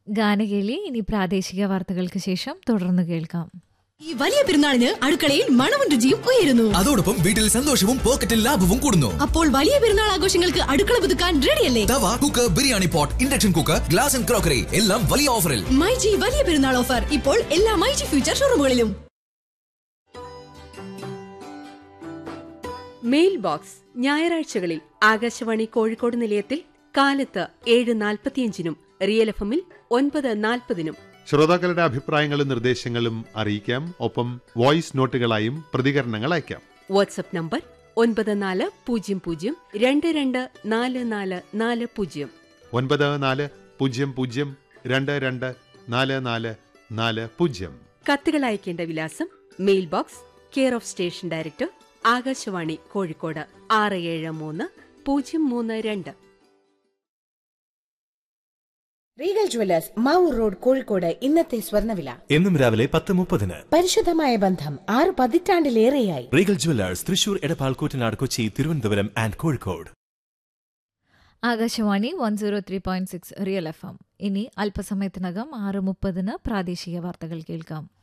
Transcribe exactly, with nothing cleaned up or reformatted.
ഗാനകേളി ഇനി പ്രാദേശിക വാർത്തകൾക്ക് ശേഷം തുടർന്ന് കേൾക്കാം. ഈ വലിയ പെരുന്നാളിന് അടുക്കളയിൽ മണവും രുചിയും ഉയരുന്നു. അതോടൊപ്പം വീട്ടിൽ സന്തോഷവും പോക്കറ്റിൽ ലാഭവും കൂടുന്നു. അപ്പോൾ വലിയ പെരുന്നാൾ ആഘോഷങ്ങൾക്ക് അടുക്കള പുതുക്കാൻ റെഡിയല്ലേ? തവ, cooker, biryani pot, induction cooker, glass and crockery എല്ലാം വലിയ ഓഫറിൽ. മൈജി വലിയ പെരുന്നാൾ ഓഫർ ഇപ്പോൾ എല്ലാ മൈജി ഫ്യൂച്ചർ ഷോറൂമുകളിലും. മെയിൽ ബോക്സ് ഞായറാഴ്ചകളിൽ ആകാശവാണി കോഴിക്കോട് നിലയത്തിൽ കാലത്ത് ഏഴ് നാൽപ്പത്തിയഞ്ചിനും റിയൽ എഫ് എമ്മിൽ ഒൻപത് നാൽപ്പതിനും ശ്രോതാക്കളുടെ അഭിപ്രായങ്ങളും നിർദ്ദേശങ്ങളും അറിയിക്കാം. ഒപ്പം വോയിസ് നോട്ടുകളായും പ്രതികരണങ്ങൾ അയക്കാം. വാട്സ്ആപ്പ് നമ്പർ ഒൻപത് നാല് പൂജ്യം പൂജ്യം രണ്ട് രണ്ട് നാല് നാല് നാല് പൂജ്യം ഒൻപത് നാല് പൂജ്യം പൂജ്യം രണ്ട് രണ്ട് നാല് നാല് നാല് പൂജ്യം. കത്തുകൾ അയക്കേണ്ട വിലാസം mail box, care of station director, Akashvani Kozhikode ആറ് ഏഴ് മൂന്ന് പൂജ്യം മൂന്ന് രണ്ട്. Regal jewellers Mavoor road Kozhikode. ഇന്നത്തെ സ്വർണ്ണവില എന്നും രാവിലെ പത്ത് മുപ്പതിന്. പരിശുദ്ധമായ ബന്ധം ആറ് പതിറ്റാണ്ടിലേറെയായി. Regal jewellers Thrissur, Edappal, Koottanad, Kochi, Thiruvananthapuram and Kozhikode. Akashvani one zero three point six real F M. ഇനി അല്പസമയത്തിനകം ആറ് മുപ്പതിന് പ്രാദേശിക വാർത്തകൾ കേൾക്കാം.